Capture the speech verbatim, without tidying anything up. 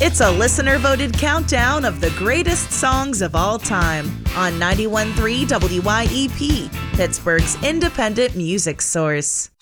It's a listener-voted countdown of the greatest songs of all time on ninety-one point three W Y E P, Pittsburgh's independent music source.